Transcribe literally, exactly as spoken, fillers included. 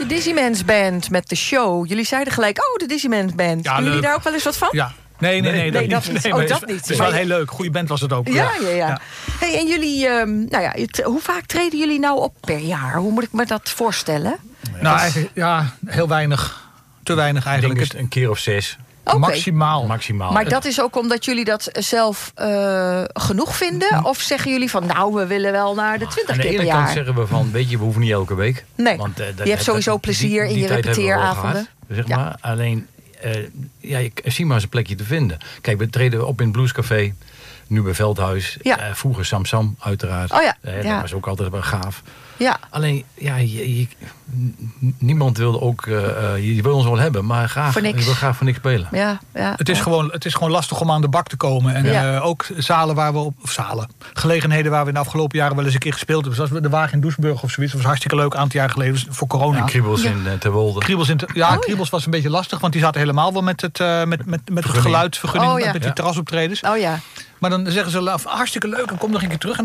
Dizzyman's Band met de show. Jullie zeiden gelijk, oh, de Dizzyman's Band. Ja, Doen jullie leuk. daar ook wel eens wat van? Ja. Nee, nee, nee, Nee, dat, dat niet. niet. Nee, Oh, maar dat het is, niet. Het is wel Maar- heel leuk. Goede band was het ook. Ja, ja, ja. Ja. Hey, en jullie, ehm, nou ja, het- hoe vaak treden jullie nou op per jaar? Hoe moet ik me dat voorstellen? Nou, eigenlijk, ja, heel weinig. Te weinig Ik denk eigenlijk. het een keer of zes. Oké. Maximaal. Maximaal. Maar dat is ook omdat jullie dat zelf eh, genoeg vinden? Of zeggen jullie van, nou, we willen wel naar de twintig Aan de keer per ene kant jaar? zeggen we van, weet je, we hoeven niet elke week. Nee, Want, uh, dat- je hebt sowieso dat- plezier die- in die je tijd hebben we wel repeteeravonden. gehad, zeg Ja. maar. Alleen, uh, ja, je- zie maar eens een plekje te vinden. Kijk, we treden op in het Bluescafé. Nu bij Veldhuis. Ja. Uh, vroeger Sam Sam, uiteraard. Oh ja, Uh, dat ja. was ook altijd wel gaaf. Ja, Alleen, ja, je, je- n- niemand wilde ook... Uh, uh, je wil ons wel hebben, maar graag, Voor niks. je wil graag voor niks spelen. ja, ja. Het is, gewoon, het is gewoon lastig om aan de bak te komen. En Ja. eh, ook zalen waar we op... Of zalen. Gelegenheden waar we in de afgelopen jaren wel eens een keer gespeeld hebben. Zoals de Wagen in Doesburg of zoiets. Dat was hartstikke leuk, een aantal jaar geleden. Dus voor corona. En Kriebels Ja. in uh, Terwolde. Kriebels, in te- ja, ja. Kriebels was een beetje lastig. Want die zaten helemaal wel met het, eh, met, met, met het Vergunning. geluid, vergunning, Oh, ja. met die Ja. terrasoptredens. Oh ja. Maar dan zeggen ze, hartstikke leuk, en kom nog een keer terug. En